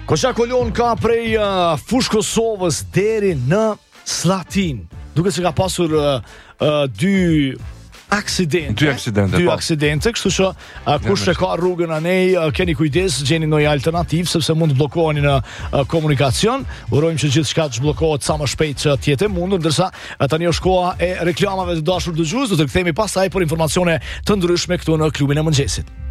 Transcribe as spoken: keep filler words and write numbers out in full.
Koqa Kolon ka prej uh, fush Kosovës deri në Slatin. Duke se ka pasur uh, uh, dy aksidente. Dy aksidente. Dy po. aksidente, kështu që uh, kush e ka rrugën anej, uh, keni kujdes, gjeni ndonjë alternativë sepse mund të bllokoheni në uh, komunikacion. Urojmë që gjithçka të zhbllokohet sa më shpejt që të jetë e mundur, ndërsa uh, tani është koha e reklamave të dashur dëgjues, do të kthehemi pastaj për informacione të ndryshme këtu në klubin e mëngjesit.